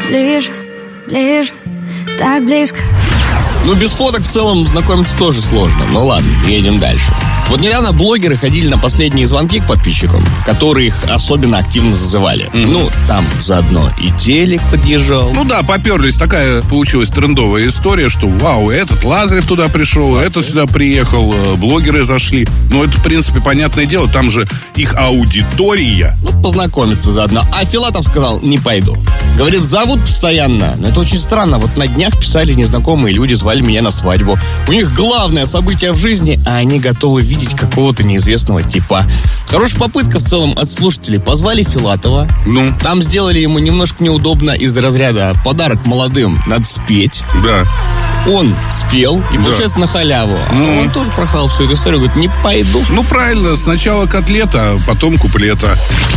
ближе, ближе, так близко. Ну, без фоток в целом знакомиться тоже сложно. Ну ладно, едем дальше. Вот недавно блогеры ходили на последние звонки к подписчикам, которые их особенно активно зазывали. Ну, там заодно и телек подъезжал. Ну да, поперлись. Такая получилась трендовая история, что вау, этот Лазарев туда пришел, этот сюда приехал, блогеры зашли. Ну, это, в принципе, понятное дело, там же их аудитория. Ну, познакомиться заодно. А Филатов сказал, не пойду. Говорит, зовут постоянно. Но это очень странно. Вот на днях писали незнакомые люди, звали меня на свадьбу. У них главное событие в жизни, а они готовы видеть какого-то неизвестного типа. Хорошая попытка в целом от слушателей. Позвали Филатова. Ну? Там сделали ему немножко неудобно из разряда подарок молодым, надо спеть. Да. Он спел, и получается на халяву. А он тоже прохал всю эту историю, говорит, не пойду. Ну, правильно, сначала котлета, а потом куплета.